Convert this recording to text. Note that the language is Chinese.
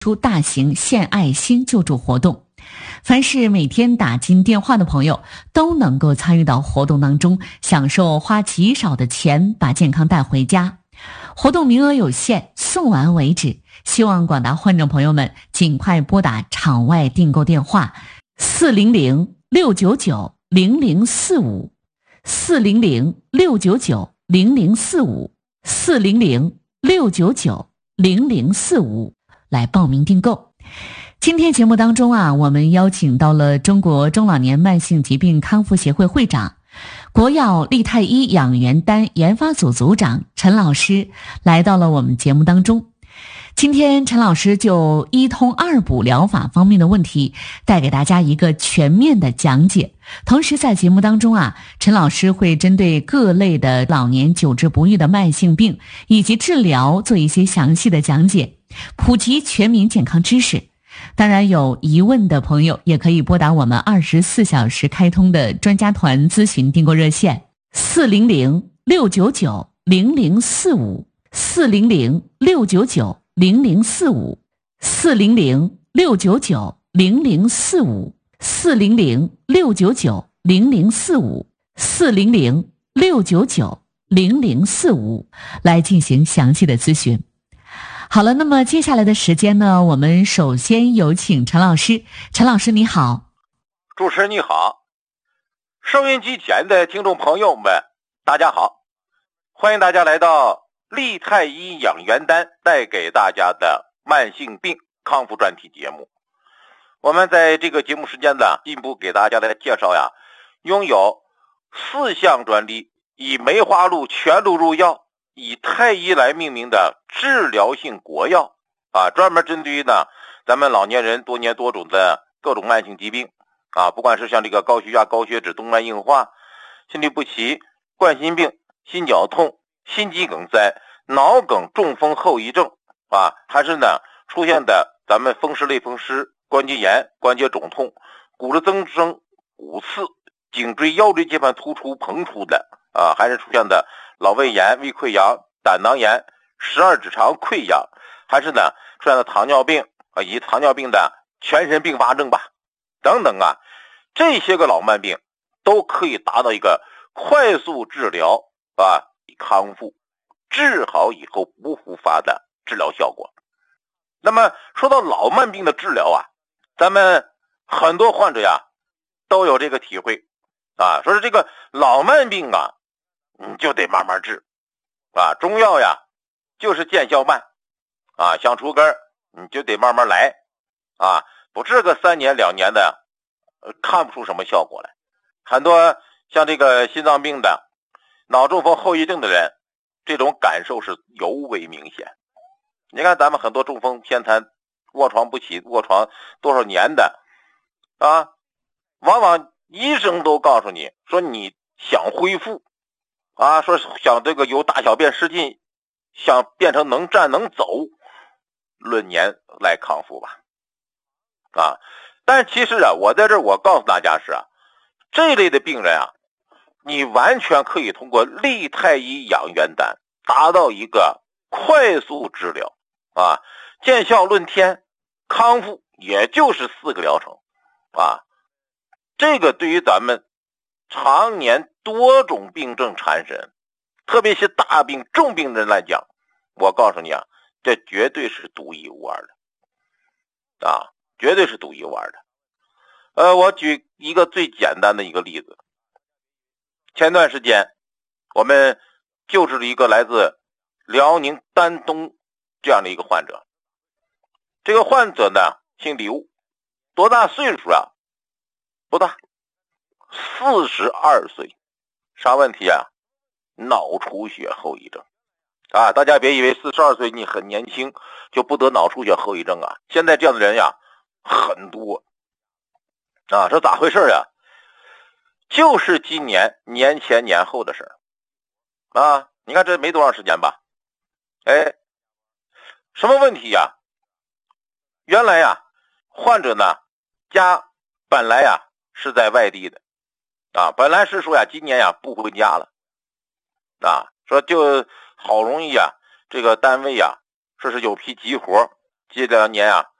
出大型献爱心救助活动。凡是每天打进电话的朋友都能够参与到活动当中，享受花极少的钱把健康带回家。活动名额有限，送完为止，希望广大患者朋友们尽快拨打场外订购电话400-699-0045 400-699-0045 400-699-0045来报名订购。今天节目当中我们邀请到了中国中老年慢性疾病康复协会会长、国药利泰医养元丹研发组组长陈老师来到了我们节目当中。今天陈老师就一通二补疗法方面的问题带给大家一个全面的讲解。同时在节目当中陈老师会针对各类的老年久治不愈的慢性病以及治疗做一些详细的讲解，普及全民健康知识。当然有疑问的朋友也可以拨打我们24小时开通的专家团咨询订购热线400-699-0045 400-699-0045 400-699-0045 400-699-0045 400-699-0045来进行详细的咨询。好了，那么接下来的时间呢，我们首先有请陈老师。陈老师你好。 主持人你好，收音机前的听众朋友们大家好，欢迎大家来到利泰医养元丹带给大家的慢性病康复专题节目。我们在这个节目时间呢，进一步给大家来介绍拥有4项专利，以梅花鹿全鹿入药，以太医来命名的治疗性国药专门针对于咱们老年人多年多种的各种慢性疾病不管是像这个高血压、高血脂、动脉硬化、心律不齐、冠心病、心绞痛、心肌梗塞、脑梗、中风后遗症还是出现的咱们风湿类风湿、关节炎、关节肿痛、骨质增生、骨刺、颈椎腰椎间盘突出膨出的还是出现的老胃炎、胃溃疡、胆囊炎、12指肠溃疡，还是出现的糖尿病以及糖尿病的全身并发症等等这些个老慢病都可以达到一个快速治疗康复，治好以后不复发的治疗效果。那么说到老慢病的治疗咱们很多患者都有这个体会说是这个老慢病你就得慢慢治中药就是见效慢想除根你就得慢慢来不治个3年2年的看不出什么效果来。很多像这个心脏病的、脑中风后遗症的人，这种感受是尤为明显。你看咱们很多中风偏瘫卧床不起，卧床多少年的往往医生都告诉你说你想恢复说想这个由大小便失禁想变成能站能走，论年来康复吧但其实我在这儿我告诉大家是这类的病人你完全可以通过利泰医养元丹达到一个快速治疗见效论天，康复也就是4个疗程这个对于咱们常年多种病症缠身，特别是大病重病人来讲，我告诉你这绝对是独一无二的绝对是独一无二的。我举一个最简单的一个例子。前段时间我们救治了一个来自辽宁丹东这样的一个患者。这个患者姓刘，多大岁数不大，42岁。啥问题脑出血后遗症大家别以为42岁你很年轻就不得脑出血后遗症现在这样的人很多这咋回事就是今年年前年后的事你看这没多长时间吧什么问题原来患者家本来是在外地的本来是说今年不回家了说就好容易这个单位说是有批急活这两年啊，